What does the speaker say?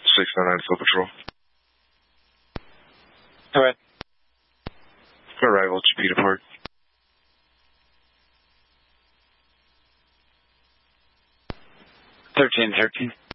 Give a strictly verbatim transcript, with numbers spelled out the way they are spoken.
six nine nine Field Patrol. Alright. Arrival, Chipeta Park. thirteen thirteen.